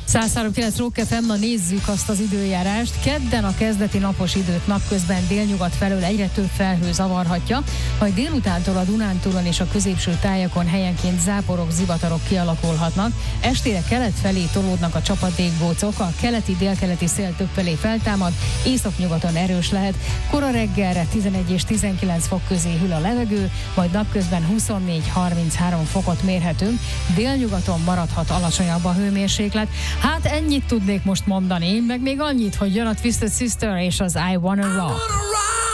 103.9 Rock FM, na nézzük azt az időjárást. Kedden a kezdeti napos időt napközben délnyugat felől egyre több felhő zavarhatja, majd délutántól a Dunántúlon és a középső tájakon helyenként záporok, zivatarok kialakulhatnak. Estére kelet felé tolódnak a csapadékgócok, a keleti-délkeleti szél többfelé feltámad, északnyugaton erős lehet. Kora reggelre 11 és 19 fok közé hűl a levegő, majd napközben 24-33 fokot mérhetünk. Délnyugaton maradhat alacsonyabb a hőmérséklet. Hát ennyit tudnék most mondani, meg még annyit, hogy jön a Twisted Sister és az I Wanna Rock.